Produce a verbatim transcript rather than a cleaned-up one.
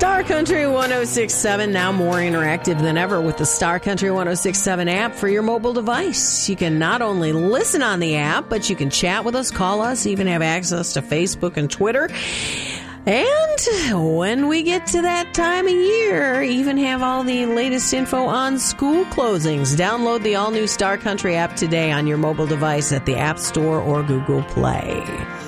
Star Country one oh six point seven, now more interactive than ever with the Star Country one oh six point seven app for your mobile device. You can not only listen on the app, but you can chat with us, call us, even have access to Facebook and Twitter. And when we get to that time of year, even have all the latest info on school closings. Download the all-new Star Country app today on your mobile device at the App Store or Google Play.